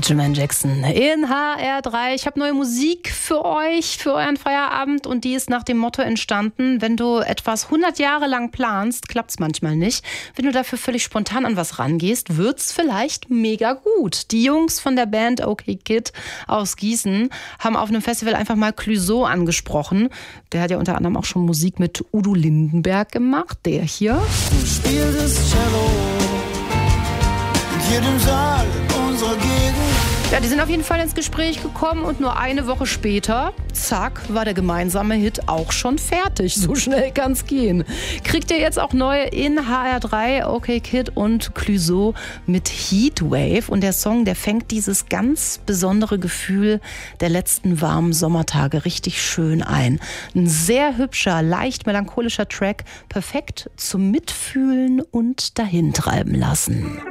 Jermaine Jackson in HR3. Ich habe neue Musik für euch, für euren Feierabend, und die ist nach dem Motto entstanden: Wenn du etwas 100 Jahre lang planst, klappt's manchmal nicht. Wenn du dafür völlig spontan an was rangehst, wird's vielleicht mega gut. Die Jungs von der Band OK Kid aus Gießen haben auf einem Festival einfach mal Clouseau angesprochen. Der hat ja unter anderem auch schon Musik mit Udo Lindenberg gemacht. Der hier. Du spielst Cello in jedem Saal unserer Gegend. Ja, die sind auf jeden Fall ins Gespräch gekommen und nur eine Woche später, zack, war der gemeinsame Hit auch schon fertig. So schnell kann's gehen. Kriegt ihr jetzt auch neu in HR3, OK Kid und Clouseau mit Heatwave. Und der Song, der fängt dieses ganz besondere Gefühl der letzten warmen Sommertage richtig schön ein. Ein sehr hübscher, leicht melancholischer Track, perfekt zum Mitfühlen und dahintreiben lassen.